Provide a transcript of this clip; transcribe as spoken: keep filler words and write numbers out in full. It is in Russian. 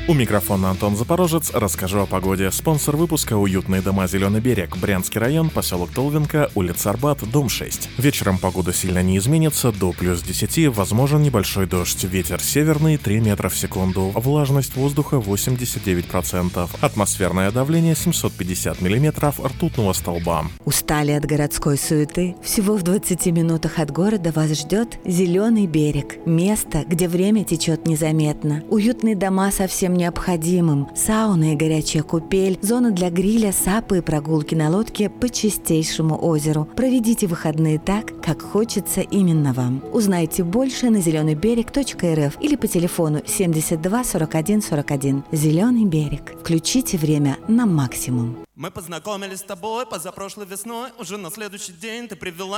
У микрофона Антон Запорожец. Расскажу о погоде. Спонсор выпуска — уютные дома «Зеленый берег», Брянский район, поселок Толвинка, улица Арбат, дом шесть. Вечером погода сильно не изменится, до плюс десяти, возможен небольшой дождь. Ветер северный три метра в секунду. Влажность воздуха восемьдесят девять процентов. Атмосферное давление семьсот пятьдесят миллиметров ртутного столба. Устали от городской суеты? Всего в двадцати минутах от города вас ждет «Зеленый берег». Место, где время течет незаметно. Уютные дома со всем необходимым. Сауна и горячая купель, зона для гриля, сапы и прогулки на лодке по чистейшему озеру. Проведите выходные так, как хочется именно вам. Узнайте больше на зеленый берег точка эр эф или по телефону семьдесят два сорок один сорок один. «Зеленый берег». Включите время на максимум. Мы познакомились с тобой позапрошлой весной. Уже на следующий день ты привела